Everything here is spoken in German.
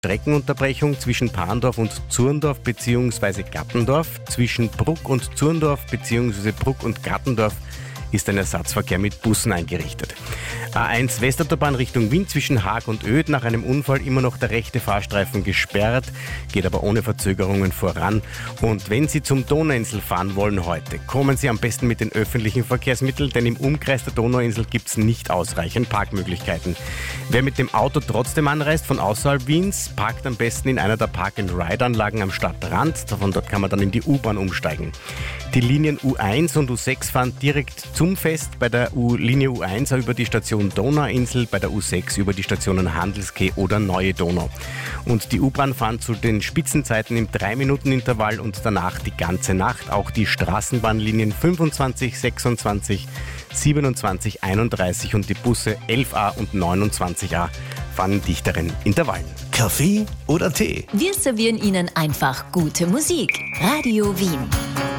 Streckenunterbrechung zwischen Parndorf und Zurndorf bzw. Gattendorf. Zwischen Bruck und Zurndorf bzw. Bruck und Gattendorf ist ein Ersatzverkehr mit Bussen eingerichtet. A1 Westautobahn Richtung Wien zwischen Haag und Oedt, nach einem Unfall immer noch der rechte Fahrstreifen gesperrt, geht aber ohne Verzögerungen voran. Und wenn Sie zum Donauinsel fahren wollen heute, kommen Sie am besten mit den öffentlichen Verkehrsmitteln, denn im Umkreis der Donauinsel gibt es nicht ausreichend Parkmöglichkeiten. Wer mit dem Auto trotzdem anreist von außerhalb Wiens, parkt am besten in einer der Park-and-Ride-Anlagen am Stadtrand. Von dort kann man dann in die U-Bahn umsteigen. Die Linien U1 und U6 fahren direkt zum Fest, bei der Linie U1 über die Station Donauinsel, bei der U6 über die Stationen Handelskeh oder Neue Donau. Und die U-Bahn fahren zu den Spitzenzeiten im 3-Minuten-Intervall und danach die ganze Nacht. Auch die Straßenbahnlinien 25, 26, 27, 31 und die Busse 11a und 29a fahren in dichteren Intervallen. Kaffee oder Tee? Wir servieren Ihnen einfach gute Musik. Radio Wien.